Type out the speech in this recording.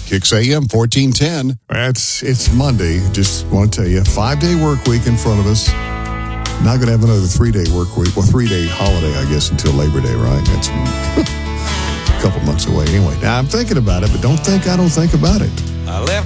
Kicks AM 1410. It's Monday. Just want to tell you, 5-day work week in front of us. Not going to have another 3-day work week. Well, 3-day holiday, I guess, until Labor Day, right? That's a couple months away. Anyway, now I'm thinking about it, but don't think I don't think about it. I left